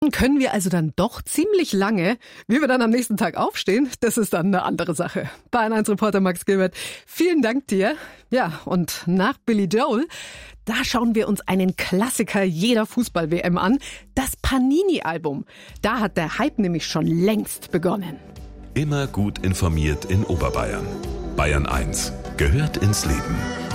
Können wir also dann doch ziemlich lange. Wie wir dann am nächsten Tag aufstehen, das ist dann eine andere Sache. Bayern 1 Reporter Max Gilbert, vielen Dank dir. Ja, und nach Billy Joel, da schauen wir uns einen Klassiker jeder Fußball-WM an, das Panini-Album. Da hat der Hype nämlich schon längst begonnen. Immer gut informiert in Oberbayern. Bayern 1 gehört ins Leben.